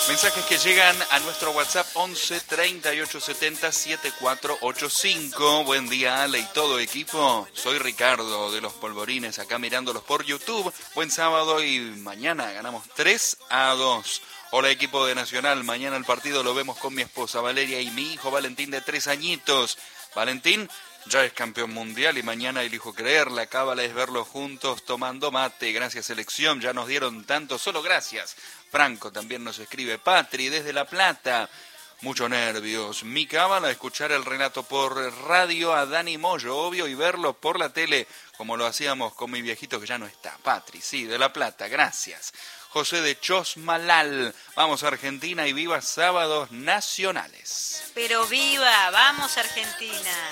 Mensajes que llegan a nuestro WhatsApp 11 38 70 7485. Buen día, Ale y todo equipo. Soy Ricardo de los Polvorines, acá mirándolos por YouTube. Buen sábado y mañana ganamos 3-2. Hola equipo de Nacional, mañana el partido lo vemos con mi esposa Valeria y mi hijo Valentín de 3 añitos. Valentín ya es campeón mundial y mañana elijo creer, la cábala es verlos juntos tomando mate. Gracias selección, ya nos dieron tanto, solo gracias. Franco también nos escribe, Patri desde La Plata. Muchos nervios. Mi cábala, escuchar el relato por radio a Dani Moyo, obvio, y verlo por la tele, como lo hacíamos con mi viejito que ya no está. Patri, sí, de La Plata, gracias. José de Chosmalal, vamos a Argentina y viva sábados nacionales. Pero viva, vamos Argentina.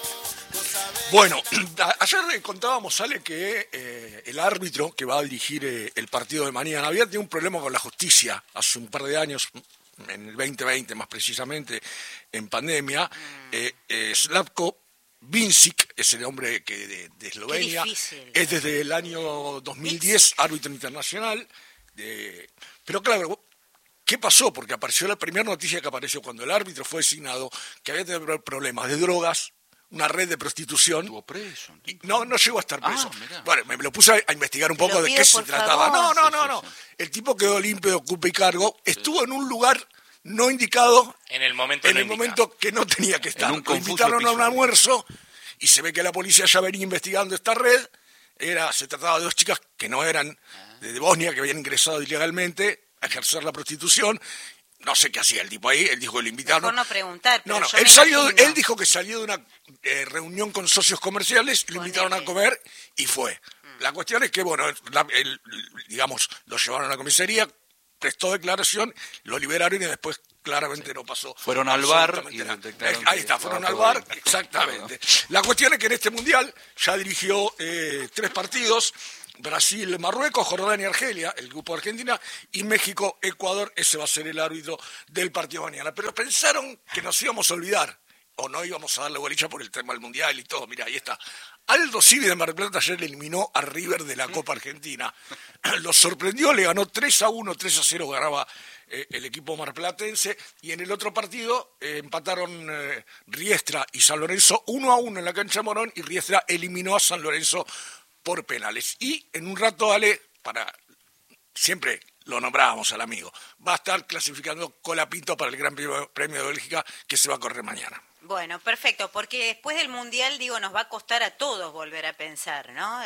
Bueno, ayer contábamos, Ale, que el árbitro que va a dirigir el partido de mañana había tenido un problema con la justicia hace un par de años, en el 2020 más precisamente, en pandemia. Slavko Vincic es el hombre que de Eslovenia, es desde el año 2010 árbitro internacional. Pero claro, ¿qué pasó? Porque apareció la primera noticia que apareció cuando el árbitro fue designado, que había tenido problemas de drogas, una red de prostitución. ¿Estuvo preso? No llegó a estar preso. Mirá. Bueno, me lo puse a investigar un poco de qué se trataba. No. El tipo quedó limpio de culpa y cargo. Estuvo en un lugar no indicado en el momento que no tenía que estar. Lo invitaron a un almuerzo y se ve que la policía ya venía investigando esta red. Se trataba de dos chicas que no eran de Bosnia, que habían ingresado ilegalmente a ejercer la prostitución. No sé qué hacía el tipo ahí, él dijo que lo invitaron. Mejor no preguntar. Pero él dijo que salió de una reunión con socios comerciales, lo invitaron a comer y fue. La cuestión es que, bueno, digamos, lo llevaron a la comisaría, prestó declaración, lo liberaron y después claramente no pasó. Fueron al bar y detectaron. Ahí está, fueron al bar, exactamente. La cuestión es que en este mundial ya dirigió 3 partidos. Brasil, Marruecos, Jordania, Argelia, el grupo de Argentina, y México, Ecuador. Ese va a ser el árbitro del partido mañana. Pero pensaron que nos íbamos a olvidar, o no íbamos a darle bolilla por el tema del Mundial y todo. Mira, ahí está. Aldo Civi de Mar del Plata ayer le eliminó a River de la Copa Argentina. Lo sorprendió, le ganó 3-1, 3-0 ganaba el equipo marplatense. Y en el otro partido empataron Riestra y San Lorenzo 1-1 en la cancha Morón, y Riestra eliminó a San Lorenzo por penales. Y en un rato, Ale, siempre lo nombrábamos al amigo, va a estar clasificando Colapinto para el Gran Premio de Bélgica, que se va a correr mañana. Bueno, perfecto, porque después del Mundial, nos va a costar a todos volver a pensar, ¿no?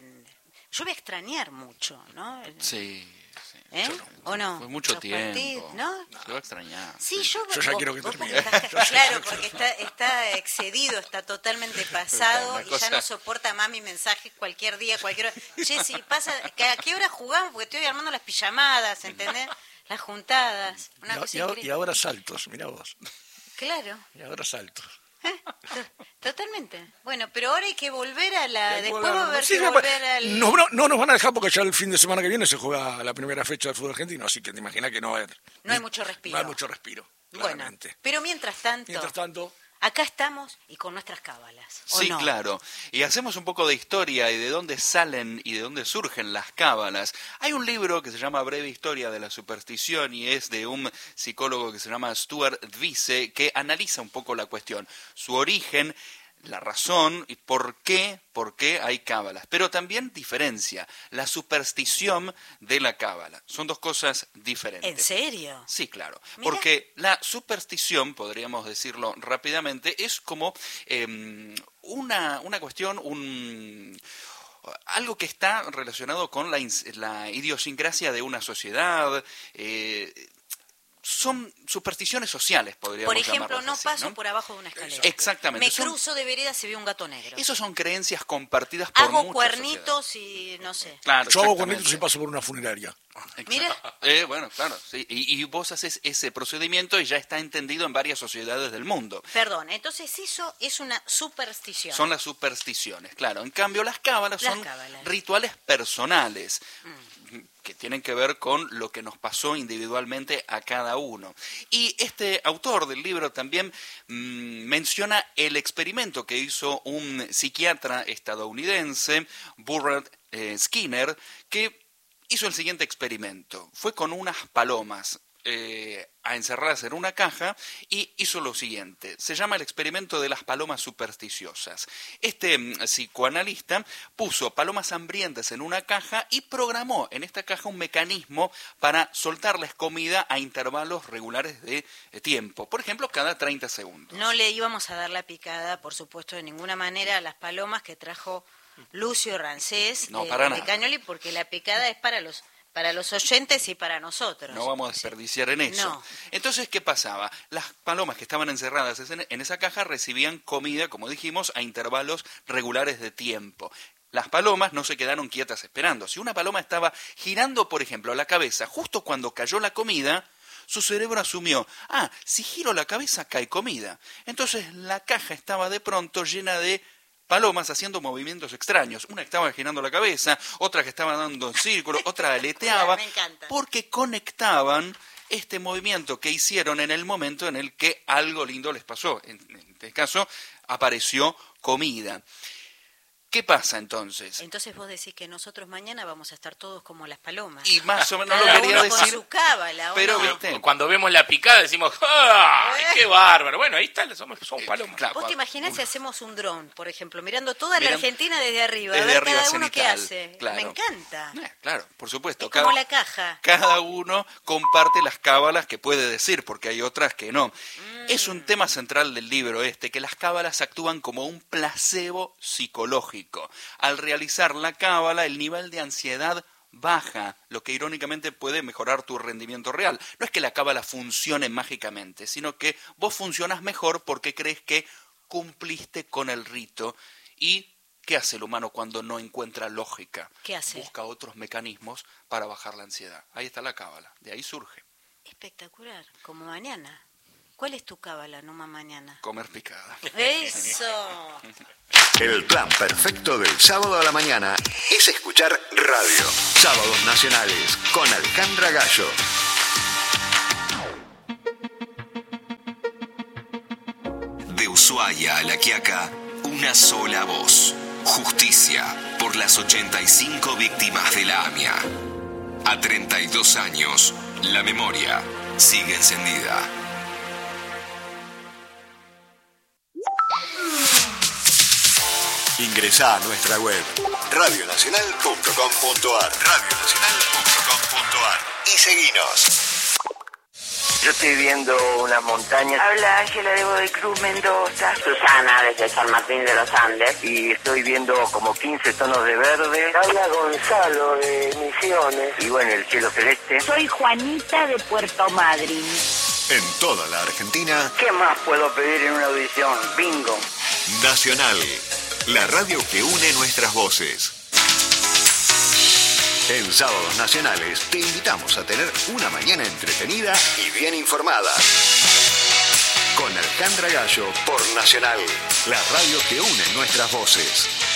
Yo voy a extrañar mucho, ¿no? Sí. ¿O no? Fue mucho tiempo. Partidos, ¿no? Se va a extrañar. Sí, yo ya quiero que termine. Claro, porque está excedido, está totalmente pasado y ya no soporta más mis mensajes cualquier día, cualquier hora. Che, si pasa, ¿a qué hora jugamos? Porque estoy armando las pijamadas, ¿entendés? Las juntadas. Y ahora saltos, mirá vos. Claro. Y ahora saltos. Totalmente. Bueno, pero ahora hay que volver a la... Después va a haber que volver al... No nos van a dejar porque ya el fin de semana que viene se juega la primera fecha del fútbol argentino, así que te imaginas que no va a haber... No hay mucho respiro. No hay mucho respiro, claramente. Bueno, pero mientras tanto... Acá estamos y con nuestras cábalas. Sí, no? Claro. Y hacemos un poco de historia y de dónde salen y de dónde surgen las cábalas. Hay un libro que se llama Breve Historia de la Superstición y es de un psicólogo que se llama Stuart Wiese, que analiza un poco la cuestión, su origen, la razón y por qué hay cábalas, pero también diferencia la superstición de la cábala. Son dos cosas diferentes. ¿En serio? Sí, claro. Mirá. Porque la superstición, podríamos decirlo rápidamente, es como una cuestión, algo que está relacionado con la idiosincrasia de una sociedad. Son supersticiones sociales, podríamos llamarlas. Por ejemplo, no así, paso por abajo de una escalera. Exactamente. Me cruzo de vereda si veo un gato negro. Esas son creencias compartidas por hago muchas cuernitos sociedades. y no sé. Claro, yo hago cuernitos y paso por una funeraria. Mira. Bueno, claro. Sí. Y vos haces ese procedimiento y ya está entendido en varias sociedades del mundo. Perdón, entonces eso es una superstición. Son las supersticiones, claro. En cambio, las cábalas son rituales personales. Que tienen que ver con lo que nos pasó individualmente a cada uno. Y este autor del libro también menciona el experimento que hizo un psiquiatra estadounidense, Burrard Skinner, que hizo el siguiente experimento. Fue con unas palomas. a encerrarlas en una caja y hizo lo siguiente. Se llama el experimento de las palomas supersticiosas. Este psicoanalista puso palomas hambrientas en una caja y programó en esta caja un mecanismo para soltarles comida a intervalos regulares de tiempo. Por ejemplo, cada 30 segundos. No le íbamos a dar la picada, por supuesto, de ninguna manera a las palomas que trajo Lucio Rancés de Cañoli, porque la picada es para los oyentes y para nosotros. No vamos a desperdiciar en eso. No. Entonces, ¿qué pasaba? Las palomas que estaban encerradas en esa caja recibían comida, como dijimos, a intervalos regulares de tiempo. Las palomas no se quedaron quietas esperando. Si una paloma estaba girando, por ejemplo, la cabeza justo cuando cayó la comida, su cerebro asumió, si giro la cabeza cae comida. Entonces la caja estaba de pronto llena de palomas haciendo movimientos extraños. Una que estaba girando la cabeza, otra que estaba dando círculos, otra aleteaba, porque conectaban este movimiento que hicieron en el momento en el que algo lindo les pasó. En este caso, apareció comida. ¿Qué pasa entonces? Entonces vos decís que nosotros mañana vamos a estar todos como las palomas. Y más o menos lo quería decir. Con su cábala, pero no. Cuando vemos la picada decimos, ¡ay, qué bárbaro! Bueno, ahí está, somos palomas. Claro, ¿Vos te imaginás si hacemos un dron, por ejemplo, mirando toda la Argentina desde arriba? A ver cada uno qué hace. Claro. Me encanta. Claro, por supuesto. Es como la caja. Cada uno comparte las cábalas que puede decir, porque hay otras que no. Es un tema central del libro que las cábalas actúan como un placebo psicológico. Al realizar la cábala, el nivel de ansiedad baja, lo que irónicamente puede mejorar tu rendimiento real. No es que la cábala funcione mágicamente, sino que vos funcionas mejor porque crees que cumpliste con el rito. ¿Y qué hace el humano cuando no encuentra lógica? ¿Qué hace? Busca otros mecanismos para bajar la ansiedad. Ahí está la cábala, de ahí surge. Espectacular, como mañana. ¿Cuál es tu cábala, no más mañana? Comer picada. ¡Eso! El plan perfecto del sábado a la mañana es escuchar radio. Sábados Nacionales con Alejandra Gallo. De Ushuaia a La Quiaca, una sola voz. Justicia por las 85 víctimas de la AMIA. A 32 años, la memoria sigue encendida. Ingresá a nuestra web radionacional.com.ar y seguinos. Yo estoy viendo unas montañas. Habla Ángela de Godoy Cruz, Mendoza. Susana desde San Martín de los Andes. Y estoy viendo como 15 tonos de verde. Habla Gonzalo de Misiones. Y bueno, el cielo celeste. Soy Juanita de Puerto Madryn. En toda la Argentina. ¿Qué más puedo pedir en una audición? Bingo. Nacional, la radio que une nuestras voces. En Sábados Nacionales te invitamos a tener una mañana entretenida y bien informada. Con Alejandra Gallo por Nacional, la radio que une nuestras voces.